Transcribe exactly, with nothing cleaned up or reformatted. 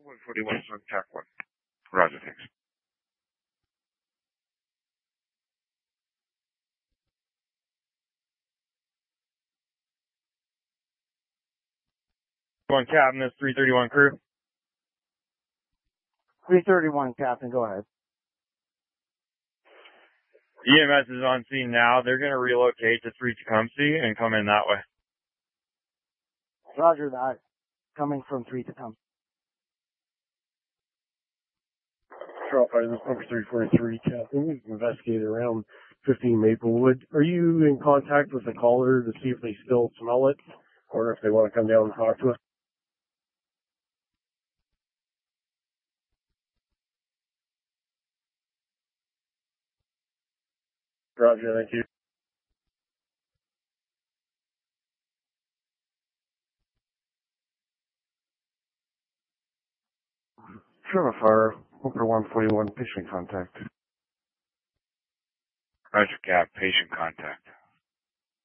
one forty-one, contact one. Roger, thanks. One Captain, this three thirty-one crew. three thirty-one, Captain, go ahead. E M S is on scene now. They're going to relocate to three Tecumseh and come in that way. Roger that. Coming from three Tecumseh. Charles Fire, this is number three forty-three, Captain. Investigated around fifteen Maplewood. Are you in contact with the caller to see if they still smell it or if they want to come down and talk to us? Roger, thank you. Charles Fire, number one forty-one, patient contact. Roger, Cap, patient contact.